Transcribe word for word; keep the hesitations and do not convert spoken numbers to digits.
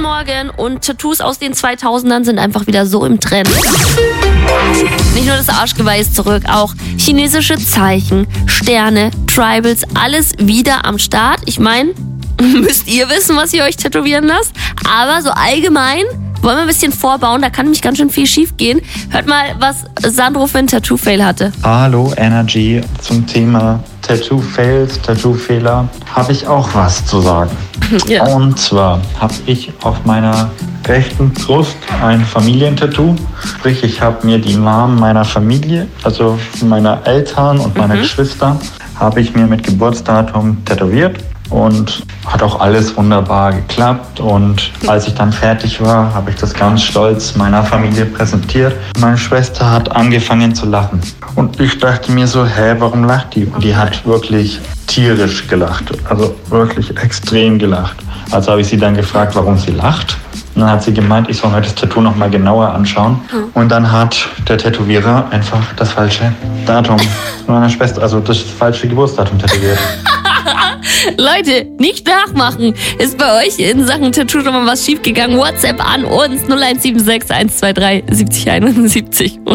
Morgen und Tattoos aus den zweitausendern sind einfach wieder so im Trend. Nicht nur das Arschgeweih ist zurück, auch chinesische Zeichen, Sterne, Tribals, alles wieder am Start. Ich meine, müsst ihr wissen, was ihr euch tätowieren lasst, aber so allgemein wollen wir ein bisschen vorbauen, da kann nämlich ganz schön viel schief gehen. Hört mal, was Sandro für ein Tattoo-Fail hatte. Hallo Energy, zum Thema Tattoo-Fails, Tattoo-Fehler habe ich auch was zu sagen. Ja. Und zwar habe ich auf meiner rechten Brust ein Familientattoo. Sprich, ich habe mir die Namen meiner Familie, also meiner Eltern und meiner mhm. Geschwister, habe ich mir mit Geburtsdatum tätowiert. Und hat auch alles wunderbar geklappt. Und als ich dann fertig war, habe ich das ganz stolz meiner Familie präsentiert. Meine Schwester hat angefangen zu lachen. Und ich dachte mir so, hä, warum lacht die? Und die hat wirklich tierisch gelacht. Also wirklich extrem gelacht. Also habe ich sie dann gefragt, warum sie lacht. Und dann hat sie gemeint, ich soll mir das Tattoo nochmal genauer anschauen. Und dann hat der Tätowierer einfach das falsche Datum meiner Schwester, also das falsche Geburtsdatum tätowiert. Leute, nicht nachmachen. Ist bei euch in Sachen Tattoo schon mal was schiefgegangen? WhatsApp an uns null eins sieben sechs eins zwei drei siebzig einundsiebzig.